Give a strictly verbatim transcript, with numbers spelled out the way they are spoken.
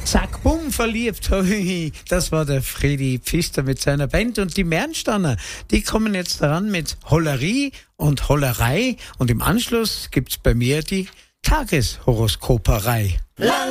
Zack, bumm, verliebt. Das war der Fredi Pfister mit seiner Band. Und die Mernstanner, die kommen jetzt daran mit Hollerie und Hollerei. Und im Anschluss gibt's bei mir die Tageshoroskoperei.